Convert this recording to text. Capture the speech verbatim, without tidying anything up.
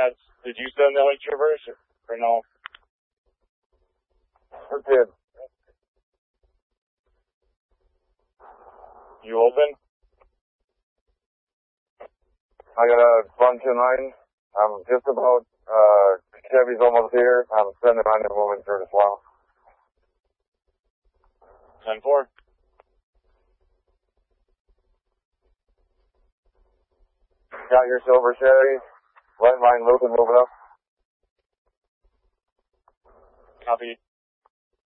Has, did you send the Lake Traverse or, or no? I did. You open? I got a bunch in line. I'm just about, uh, Chevy's almost here. I'm sending on in a moment for as well. ten four. Got your silver Chevy. Right line looping, moving up. Copy.